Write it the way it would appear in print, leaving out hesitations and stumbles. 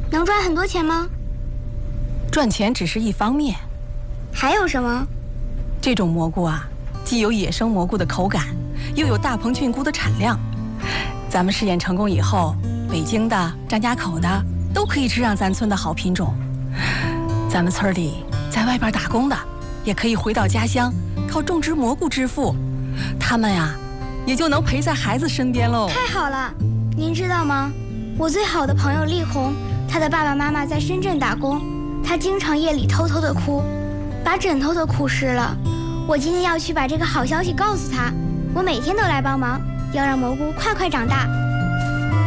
能赚很多钱吗？ 赚钱只是一方面， 还有什么？ 这种蘑菇啊，既有野生蘑菇的口感，又有大棚菌菇的产量。咱们试验成功以后，北京的、张家口的都可以吃上咱村的好品种。咱们村里在外边打工的，也可以回到家乡靠种植蘑菇致富，他们呀，也就能陪在孩子身边喽。 太好了！您知道吗？我最好的朋友丽红，她的爸爸妈妈在深圳打工，她经常夜里偷偷的哭，把枕头都哭湿了。我今天要去把这个好消息告诉她，我每天都来帮忙，要让蘑菇快快长大。